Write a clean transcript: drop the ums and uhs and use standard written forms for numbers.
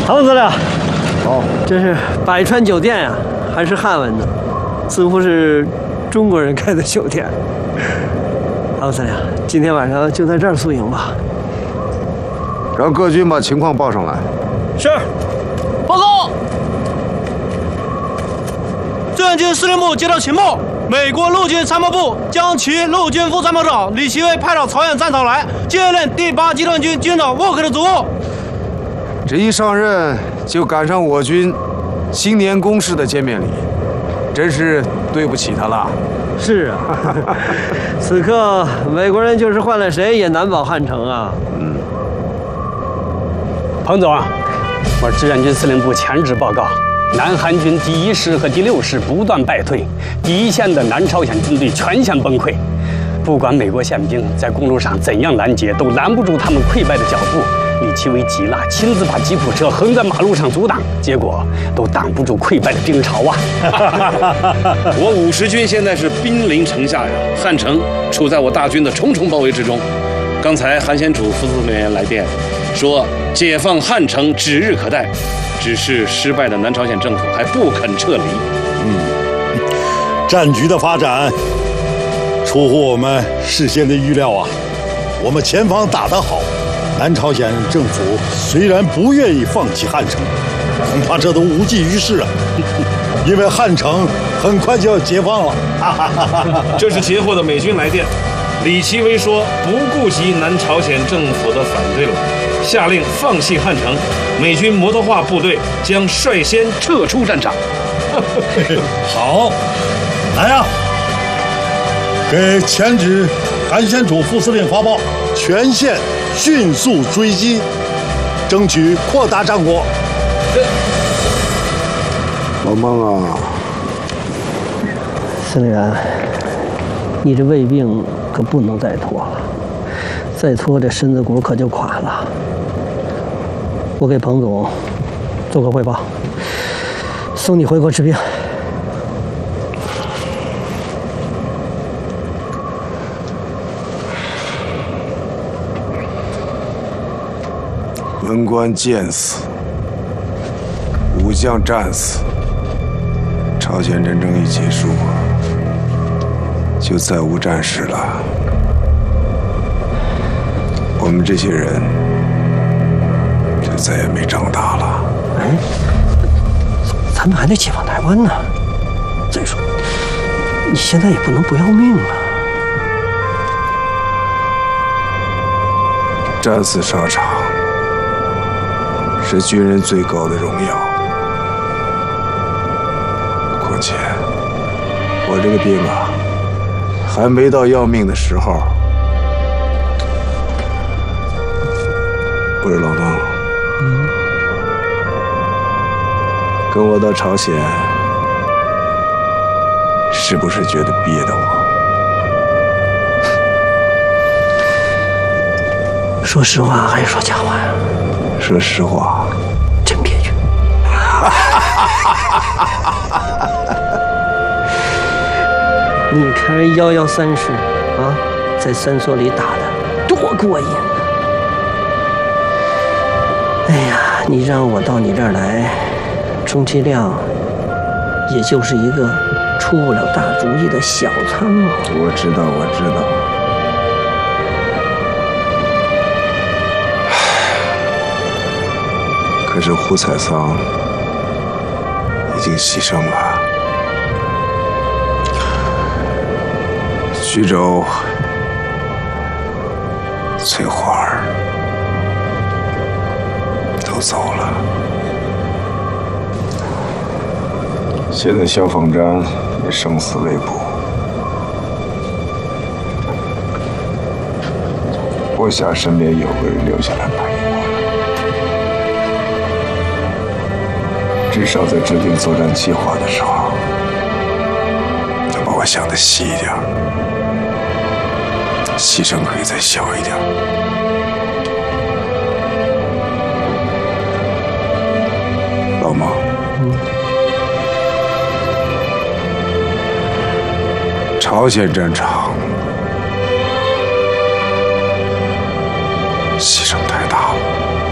唐资料，哦，这是百川酒店呀，还是汉文的，似乎是中国人开的酒店。唐资料，今天晚上就在这儿宿营吧。 让各军把情况报上来。 是。报告。志愿军司令部接到情报，美国陆军参谋部将其陆军副参谋长李奇微派到朝鲜战场来，接任第8集团军军长沃克的职务。 这一上任就赶上我军新年公事的见面礼，真是对不起他了。 是啊，此刻美国人就是换了谁也难保汉城啊。 彭总啊，我志愿军司令部前日报告，南韩军第1师和第6师不断败退，第一线的南朝鲜军队全线崩溃。不管美国宪兵在公路上怎样拦截，都拦不住他们溃败的脚步。李奇微急了，亲自把吉普车横在马路上阻挡，结果都挡不住溃败的兵潮啊！ 我50军现在是兵临城下呀，汉城处在我大军的重重包围之中。刚才韩先楚副司令员来电，说解放汉城指日可待，只是失败的南朝鲜政府还不肯撤离。 战局的发展出乎我们事先的预料啊！我们前方打得好，南朝鲜政府虽然不愿意放弃汉城，恐怕这都无济于事啊！因为汉城很快就要解放了。 这是截获的美军来电，李奇微说不顾及南朝鲜政府的反对了，下令放弃汉城，美军摩托化部队将率先撤出战场。 好，来呀！给前指韩先楚副司令发报，全线迅速追击，争取扩大战果。 老孟啊， 司令员，你这胃病可不能再拖了，再拖这身子骨可就垮了。我给彭总做个汇报，送你回国治病。 文官剑死，武将战死，朝鲜战争一结束，就再无战事了。我们这些人就再也没长大了。 哎，咱们还得解放台湾呢。再说，你现在也不能不要命啊。 战死沙场是军人最高的荣耀。况且，我这个病啊，还没到要命的时候。不是老孟，跟我到朝鲜，是不是觉得憋得慌？ 说实话还是说假话呀？ 说实话， 真憋屈。你看人113师啊，在三所里打的多过瘾啊！哎呀，你让我到你这儿来，充其量也就是一个出不了大主意的小参谋。 我知道，我知道。可是胡采桑已经牺牲了，徐州、翠花儿都走了，现在萧凤瞻也生死未卜。我想身边有个人留下来陪我。至少在制定作战计划的时候，要把我想得细一点，牺牲可以再小一点。老孟，朝鲜战场